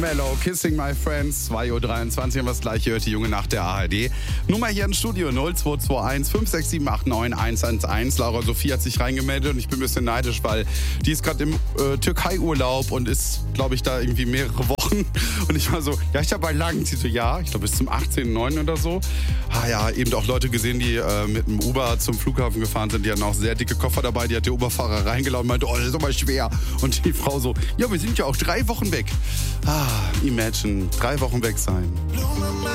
Mellow, Kissing My Friends, 2.23 Uhr, was gleich hört die Junge nach der ARD. Nummer hier ins Studio 0221 567 89 111. Laura Sophie hat sich reingemeldet und ich bin ein bisschen neidisch, weil die ist gerade im Türkei-Urlaub und ist, glaube ich, da irgendwie mehrere Wochen. Und ich war so, ja, ich habe bei lang. Sie so, ja, ich glaube bis zum 18.09. oder so. Ah ja, eben auch Leute gesehen, die mit dem Uber zum Flughafen gefahren sind. Die hatten auch sehr dicke Koffer dabei. Die hat der Uberfahrer reingeladen und meinte, oh, das ist aber schwer. Und die Frau so, ja, wir sind ja auch 3 Wochen weg. Ah, imagine, 3 Wochen weg sein.